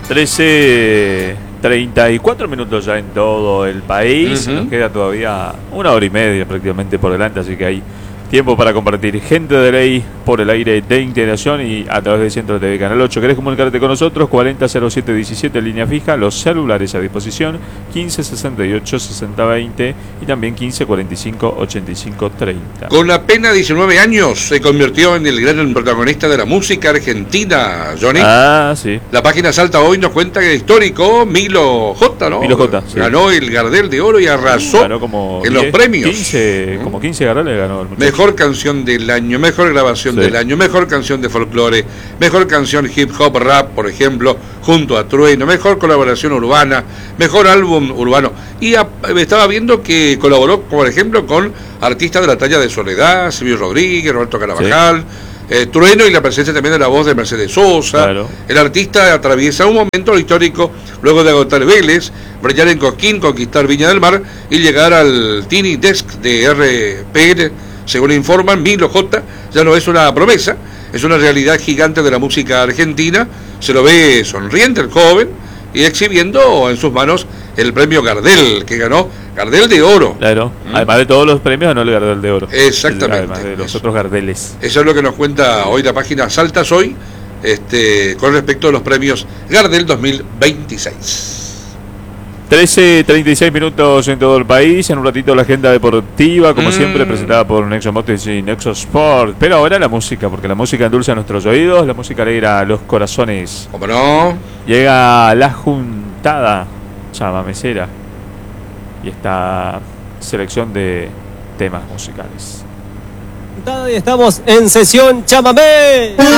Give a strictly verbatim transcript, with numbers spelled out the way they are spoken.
trece treinta y cuatro minutos ya en todo el país. Uh-huh. Nos queda todavía una hora y media prácticamente por delante, así que hay tiempo para compartir. Gente de ley por el aire de Integración y a través de Centro T V Canal ocho. ¿Querés comunicarte con nosotros? cuarenta cero siete diecisiete, línea fija. Los celulares a disposición quince sesenta y ocho sesenta veinte y también quince cuarenta y cinco ochenta y cinco treinta. Con apenas diecinueve años se convirtió en el gran protagonista de la música argentina, Johnny. Ah, sí. La página Salta hoy nos cuenta que el histórico Milo J, ¿no? Milo J, sí. Ganó el Gardel de Oro y arrasó Ganó como en diez, los premios. quince, como quince Garrales ganó el muchacho. Mejor canción del año, mejor grabación Sí. del año, mejor canción de folclore, mejor canción hip hop rap, por ejemplo, junto a Trueno, mejor colaboración urbana, mejor álbum urbano. Y a, estaba viendo que colaboró, por ejemplo, con artistas de la talla de Soledad, Silvio Rodríguez, Roberto Carabajal, sí. eh, Trueno y la presencia también de la voz de Mercedes Sosa. Claro. El artista atraviesa un momento histórico luego de agotar Vélez, brillar en Cosquín, conquistar Viña del Mar y llegar al Tiny Desk de R P N. Según informan, Milo J ya no es una promesa, es una realidad gigante de la música argentina. Se lo ve sonriente el joven y exhibiendo en sus manos el premio Gardel, que ganó Gardel de Oro. Claro, ¿Mm? Además de todos los premios ganó el Gardel de Oro. Exactamente. Además de los Eso. otros Gardeles. Eso es lo que nos cuenta hoy la página Saltas Hoy, este, con respecto a los premios Gardel dos mil veintiséis. trece treinta y seis minutos en todo el país. En un ratito la agenda deportiva, como mm. siempre, presentada por Nexo Motes y Nexo Sport. Pero ahora la música, porque la música endulza nuestros oídos, la música alegra los corazones. ¿Cómo no? Llega la juntada chamamecera y esta selección de temas musicales. Y estamos en sesión chamamé.